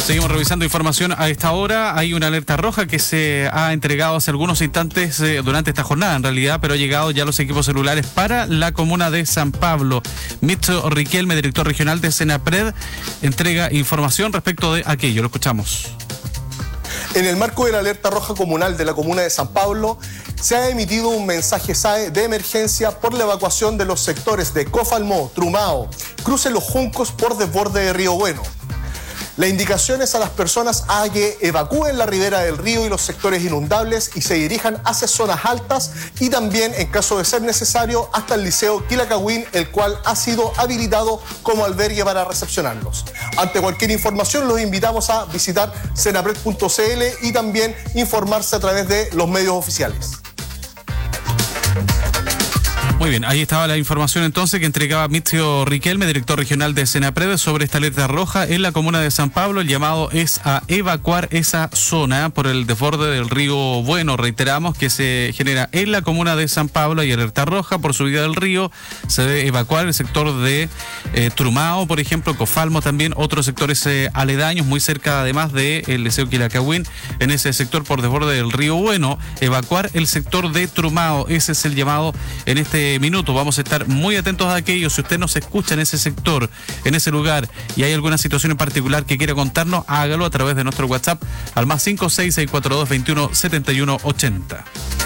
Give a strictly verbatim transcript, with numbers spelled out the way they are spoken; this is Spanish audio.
Seguimos revisando información a esta hora. Hay una alerta roja que se ha entregado hace algunos instantes eh, durante esta jornada, en realidad, pero ha llegado ya los equipos celulares para la comuna de San Pablo. Mitro Riquelme, director regional de Senapred, entrega información respecto de aquello. Lo escuchamos. En el marco de la alerta roja comunal de la comuna de San Pablo, se ha emitido un mensaje S A E de emergencia por la evacuación de los sectores de Cofalmó, Trumao, Cruce Los Juncos por desborde de Río Bueno. La indicación es a las personas a que evacúen la ribera del río y los sectores inundables y se dirijan hacia zonas altas y también, en caso de ser necesario, hasta el Liceo Quilacagüín, el cual ha sido habilitado como albergue para recepcionarlos. Ante cualquier información, los invitamos a visitar senapred punto c l y también informarse a través de los medios oficiales. Muy bien, ahí estaba la información entonces que entregaba Mitro Riquelme, director regional de Senapred, sobre esta alerta roja en la comuna de San Pablo. El llamado es a evacuar esa zona por el desborde del río Bueno. Reiteramos que se genera en la comuna de San Pablo, hay alerta roja por subida del río. Se debe evacuar el sector de eh, Trumao, por ejemplo, Cofalmo también, otros sectores eh, aledaños, muy cerca además del Liceo Quilacagüín, en ese sector por desborde del río Bueno. Evacuar el sector de Trumao, ese es el llamado en este minuto. Vamos a estar muy atentos a aquello. Si usted nos escucha en ese sector, en ese lugar, y hay alguna situación en particular que quiera contarnos, hágalo a través de nuestro WhatsApp al más cinco seis seis cuatro dos veintiuno setenta y uno ochenta.